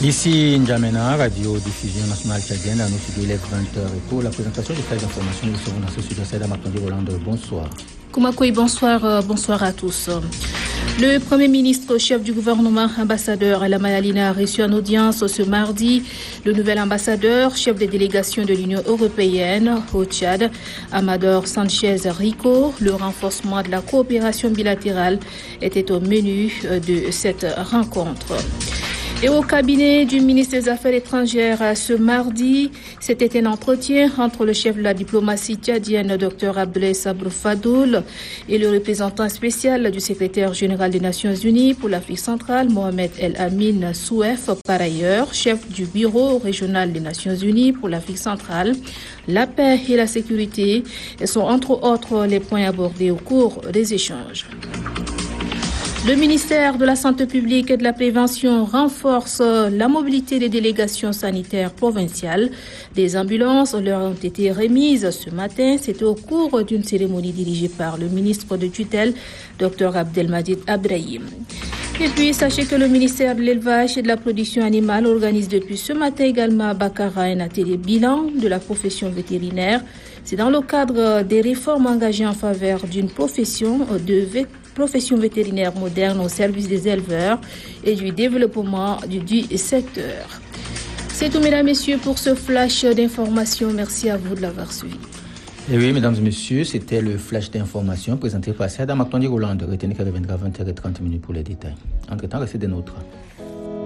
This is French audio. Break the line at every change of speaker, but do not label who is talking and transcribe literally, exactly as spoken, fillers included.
Ici N'Djamena, Radio Diffusion Nationale Tchadienne, à nos studios, il est vingt heures. Et pour la présentation des flash d'information, nous recevons dans ce studio Saïda Matondi Rolando. Bonsoir.
Koumakoui, bonsoir, bonsoir à tous. Le Premier ministre, chef du gouvernement, ambassadeur Alamaya Alina, a reçu en audience ce mardi le nouvel ambassadeur, chef des délégations de l'Union européenne au Tchad, Amador Sanchez Rico. Le renforcement de la coopération bilatérale était au menu de cette rencontre. Et au cabinet du ministre des Affaires étrangères ce mardi, c'était un entretien entre le chef de la diplomatie tchadienne, Dr Abdoulaye Sabr Fadoul, et le représentant spécial du secrétaire général des Nations Unies pour l'Afrique centrale, Mohamed El Amin Souef, par ailleurs, chef du bureau régional des Nations Unies pour l'Afrique centrale. La paix et la sécurité sont entre autres les points abordés au cours des échanges. Le ministère de la Santé publique et de la Prévention renforce la mobilité des délégations sanitaires provinciales. Des ambulances leur ont été remises ce matin. C'était au cours d'une cérémonie dirigée par le ministre de tutelle, Dr Abdelmadjid Abdrahim. Et puis, sachez que le ministère de l'Élevage et de la Production animale organise depuis ce matin également à Bakara un atelier bilan de la profession vétérinaire. C'est dans le cadre des réformes engagées en faveur d'une profession de vétérinaire. Profession vétérinaire moderne au service des éleveurs et du développement du, du secteur. C'est tout, mesdames, messieurs, pour ce flash d'information. Merci à vous de l'avoir suivi.
Et oui, mesdames et messieurs, c'était le flash d'information présenté par Saïda Matondi Rolando. Retenez qu'elle reviendra à vingt heures trente pour les détails. Entre-temps, restez des nôtres.